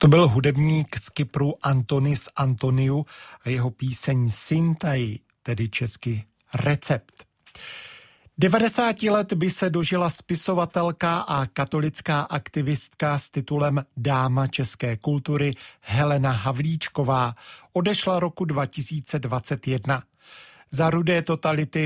To byl hudebník z Kypru Antonis Antoniou a jeho píseň Syntai, tedy česky Recept. 90 let by se dožila spisovatelka a katolická aktivistka s titulem Dáma české kultury Helena Havlíčková. Odešla roku 2021. Za rudé totality